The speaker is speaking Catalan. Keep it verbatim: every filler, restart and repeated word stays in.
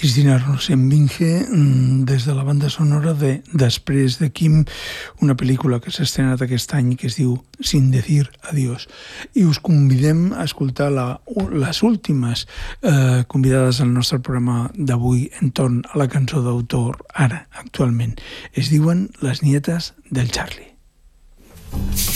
Cristina Rosenvinge, des de la banda sonora de Després de Kim, una pel·lícula que s'ha estrenat aquest any que es diu Sin decir adiós. I us convidem a escoltar la, les últimes eh, convidades al nostre programa d'avui entorn a la cançó d'autor ara, actualment. Es diuen Les nietes del Charlie.